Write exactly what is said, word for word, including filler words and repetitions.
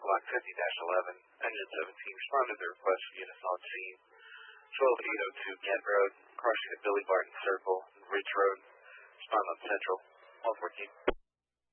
block fifty dash eleven, engine seventeen, respond to the request for units on scene. twelve eight oh two Kent Road, crossing at Billy Barton Circle, Ridge Road, respond on Central, one fourteen.